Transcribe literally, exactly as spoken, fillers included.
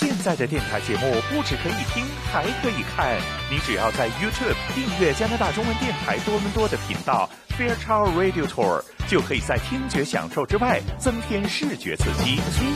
现在的电台节目不只可以听，还可以看。你只要在 YouTube 订阅加拿大中文电台多伦多的频道 Fairchild Radio Tour， 就可以在听觉享受之外增添视觉刺激。